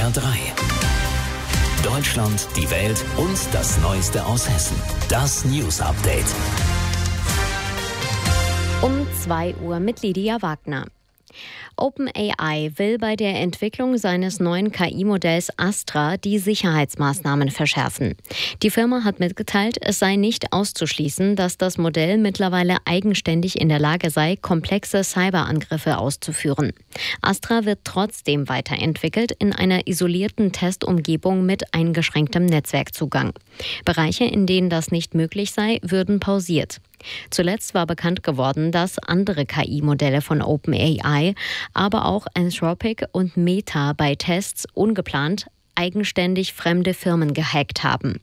SWR 3. Deutschland, die Welt und das Neueste aus Hessen. Das News Update. Um 2 Uhr mit Lydia Wagner. OpenAI will bei der Entwicklung seines neuen KI-Modells Astra die Sicherheitsmaßnahmen verschärfen. Die Firma hat mitgeteilt, es sei nicht auszuschließen, dass das Modell mittlerweile eigenständig in der Lage sei, komplexe Cyberangriffe auszuführen. Astra wird trotzdem weiterentwickelt in einer isolierten Testumgebung mit eingeschränktem Netzwerkzugang. Bereiche, in denen das nicht möglich sei, würden pausiert. Zuletzt war bekannt geworden, dass andere KI-Modelle von OpenAI, aber auch Anthropic und Meta bei Tests ungeplant eigenständig fremde Firmen gehackt haben.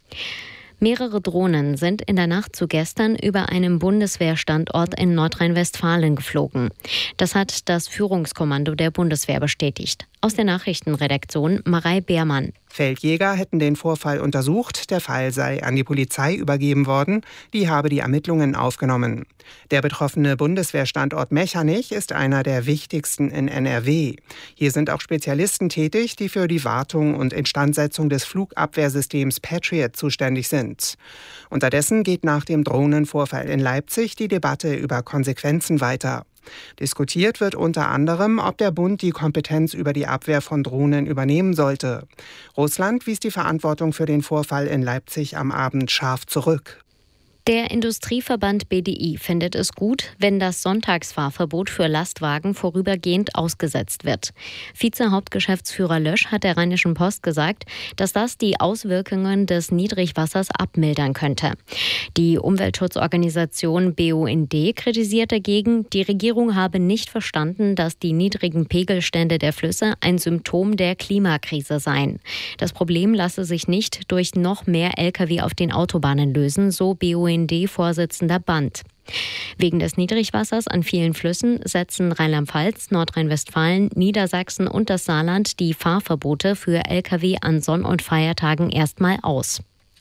Mehrere Drohnen sind in der Nacht zu gestern über einem Bundeswehrstandort in Nordrhein-Westfalen geflogen. Das hat das Führungskommando der Bundeswehr bestätigt. Aus der Nachrichtenredaktion Marei Beermann. Feldjäger hätten den Vorfall untersucht, der Fall sei an die Polizei übergeben worden, die habe die Ermittlungen aufgenommen. Der betroffene Bundeswehrstandort Mechernich ist einer der wichtigsten in NRW. Hier sind auch Spezialisten tätig, die für die Wartung und Instandsetzung des Flugabwehrsystems Patriot zuständig sind. Unterdessen geht nach dem Drohnenvorfall in Leipzig die Debatte über Konsequenzen weiter. Diskutiert wird unter anderem, ob der Bund die Kompetenz über die Abwehr von Drohnen übernehmen sollte. Russland wies die Verantwortung für den Vorfall in Leipzig am Abend scharf zurück. Der Industrieverband BDI findet es gut, wenn das Sonntagsfahrverbot für Lastwagen vorübergehend ausgesetzt wird. Vize-Hauptgeschäftsführer Lösch hat der Rheinischen Post gesagt, dass das die Auswirkungen des Niedrigwassers abmildern könnte. Die Umweltschutzorganisation BUND kritisiert dagegen, die Regierung habe nicht verstanden, dass die niedrigen Pegelstände der Flüsse ein Symptom der Klimakrise seien. Das Problem lasse sich nicht durch noch mehr Lkw auf den Autobahnen lösen, so BUND-Vorsitzender Band. Wegen des Niedrigwassers an vielen Flüssen setzen Rheinland-Pfalz, Nordrhein-Westfalen, Niedersachsen und das Saarland die Fahrverbote für Lkw an Sonn- und Feiertagen erstmal aus.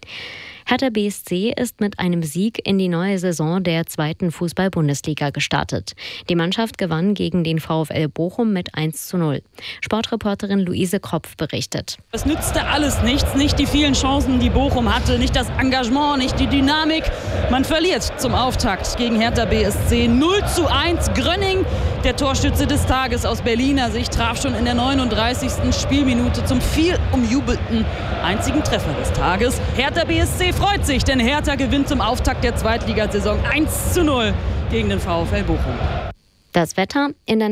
Hertha BSC ist mit einem Sieg in die neue Saison der 2. Fußball-Bundesliga gestartet. Die Mannschaft gewann gegen den VfL Bochum mit 1:0. Sportreporterin Luise Kropf berichtet. Es nützte alles nichts, nicht die vielen Chancen, die Bochum hatte, nicht das Engagement, nicht die Dynamik. Man verliert zum Auftakt gegen Hertha BSC 0:1. Grönning, der Torschütze des Tages aus Berliner Sicht, traf schon in der 39. Spielminute zum viel umjubelten einzigen Treffer des Tages. Hertha BSC freut sich, denn Hertha gewinnt zum Auftakt der Zweitligasaison 1:0 gegen den VfL Bochum. Das Wetter in der